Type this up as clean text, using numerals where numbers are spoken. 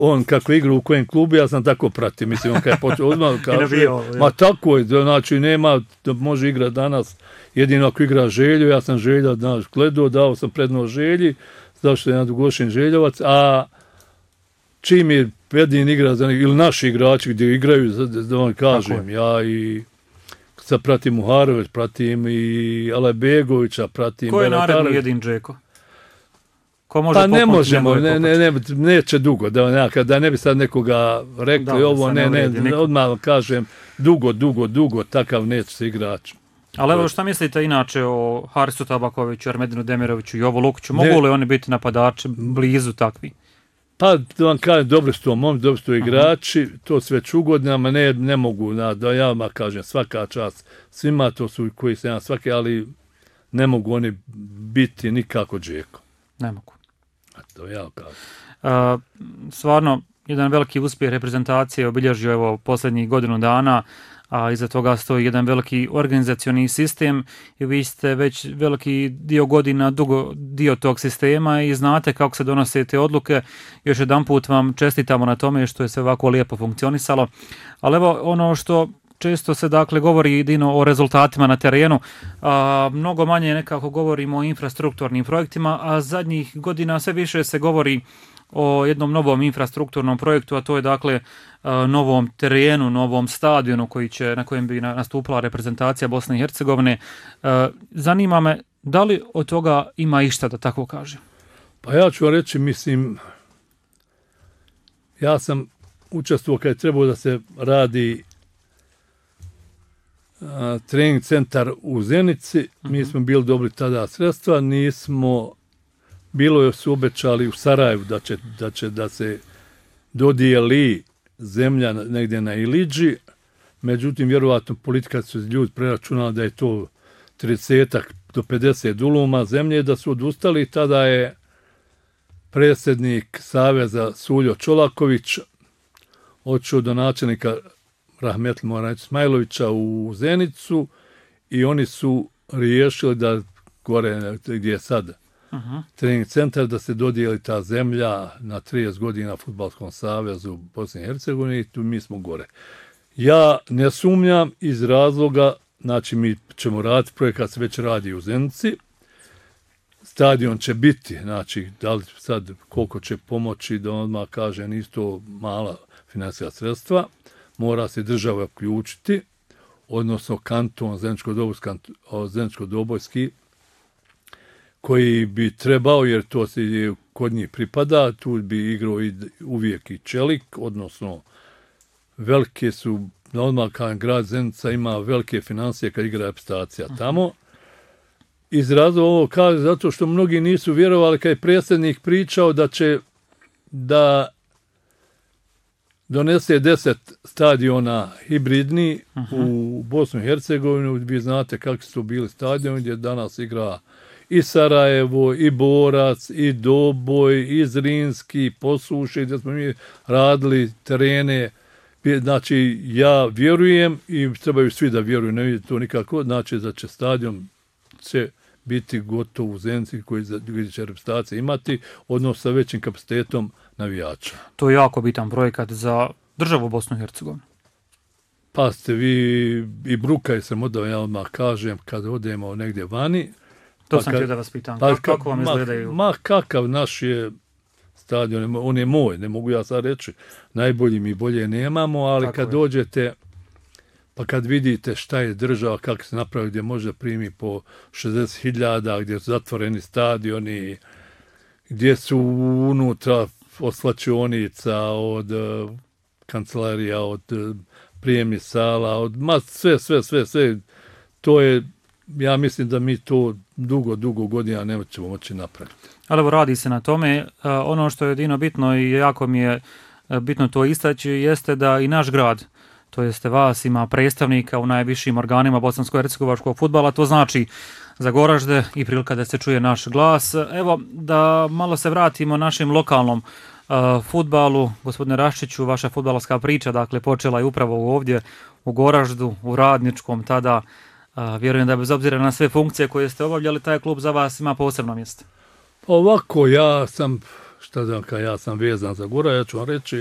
on kako igra u kojem klubu, ja sam tako pratio. Mislim, on kad je počeo odmah kaže, ma tako je, znači nema, da može igrati danas, jedino ako igra Želju, ja sam Želja, znaš, gledao, dao sam prednost Želji, zašto je jedan dugogodišnji Željovac, a čim je jedin igra za ili naši igrači gdje igraju, da vam kažem, ja i sad pratim Muharović, pratim i Alajbegovića, pratim... Ko je naredni jedin Džeko? Ko može pa ne možemo, neće dugo, da ne bi sad nekoga rekli, ovo ne, odmah kažem, dugo, takav neće se igrač. Ali evo šta mislite inače o Harisu Tabakoviću, Ermedinu Demiroviću, Jovo Lukiću, mogu li oni biti napadači blizu takvi? Pa da vam kažem, dobri su to momci, dobri su to igrači, to sve već ugodnjama, ne mogu, da ja vam kažem, svaka čast, svima to su koji se jedan svake, ali ne mogu oni biti nikako Džeko. Ne mogu. To ja kažem. Stvarno, jedan veliki uspjeh reprezentacije obilježio evo posljednjih godinu dana, a iza toga stoji jedan veliki organizacioni sistem i vi ste već veliki dio godina, dugo dio tog sistema i znate kako se donose te odluke. Još jedanput vam čestitamo na tome što je sve ovako lijepo funkcionisalo. Ali evo ono što često se dakle govori, Dino, o rezultatima na terenu, mnogo manje nekako govorimo o infrastrukturnim projektima, a zadnjih godina sve više se govori o jednom novom infrastrukturnom projektu, a to je dakle novom terenu, novom stadionu na kojem bi nastupila reprezentacija Bosne i Hercegovine. Zanima me, da li od toga ima išta, da tako kažem? Pa ja ću vam reći, mislim, ja sam učestvovao kad je trebao da se radi trening centar u Zenici, mi smo bili dobili tada sredstva, nismo, bilo je su obećali u Sarajevu da se dodijeli zemlja negdje na Iliđi, međutim, vjerovatno politika su ljudi preračunali da je to 30 do 50 duluma zemlje, da su odustali, tada je predsjednik Saveza Suljo Čolaković odšao do načelnika Rahmetli Moranić Smajlovića u Zenicu i oni su riješili da gore gdje je sad trening centar, da se dodijeli ta zemlja na 30 godina Fudbalskom savezu Bosne i Hercegovine i tu mi smo gore. Ja ne sumnjam iz razloga, znači mi ćemo raditi projekat, se već radi u Zenici, stadion će biti, znači da li sad koliko će pomoći, da odmah kažem, isto mala financijska sredstva, mora se država uključiti, odnosno kanton Zeničko-Dobojski, koji bi trebao, jer to se kod njih pripada, tu bi igrao uvijek i Čelik, odnosno velike su, odmah kao grad Zenica ima velike financije kad igra reprezentacija tamo. Iz razloga ovo kaže zato što mnogi nisu vjerovali kad je predsjednik pričao da će da donese 10 stadiona hibridni u Bosnu i Hercegovinu. Vi znate kakvi su bili stadioni gdje danas igra i Sarajevo, i Borac, i Doboj, i Zrinski, i Posuše, gdje smo mi radili terene. Znači, ja vjerujem i trebaju svi da vjeruju, ne vidite to nikako, znači da će stadion se biti gotov u Zenici koji će reprezentacija imati, odnosno sa većim kapacitetom navijača. To je jako bitan projekat za državu Bosnu i Hercegovinu. Pa ste vi i brukaj se da ja odmah kažem kad odemo negdje vani. To sam htio da vas pitam. Kako vam izgledaju? Kakav naš je stadion, on je moj, ne mogu ja sad reći. Najbolji mi bolje nemamo, ali tako kad dođete, pa kad vidite šta je država, kako se napravi, gdje može primi po 60.000, gdje su zatvoreni stadioni, gdje su unutra od slačionica, od kancelarija, od prijemnih sala, od sve. To je, ja mislim da mi to dugo godina ne ćemo moći napraviti. Ali evo radi se na tome. Ono što je jedino bitno i jako mi je bitno to istaći jeste da i naš grad, to jeste vas, ima predstavnika u najvišim organima bosansko-hercegovačkog fudbala, to znači za Goražde i prilika da se čuje naš glas. Evo da malo se vratimo našem lokalnom fudbalu. Gospodine Raščiću, vaša fudbalovska priča dakle počela je upravo ovdje u Goraždu, u Radničkom tada. Vjerujem da bez obzira na sve funkcije koje ste obavljali, taj klub za vas ima posebno mjesto. Ovako, ja sam šta znam, kad ja sam vezan za Gora, ja ću vam reći